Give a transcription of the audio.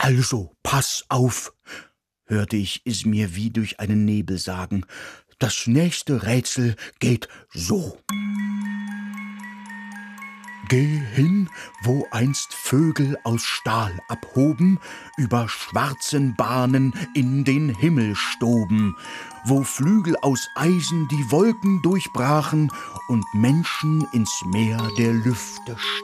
Also, pass auf, hörte ich es mir wie durch einen Nebel sagen. Das nächste Rätsel geht so. Geh hin, wo einst Vögel aus Stahl abhoben, über schwarzen Bahnen in den Himmel stoben, wo Flügel aus Eisen die Wolken durchbrachen und Menschen ins Meer der Lüfte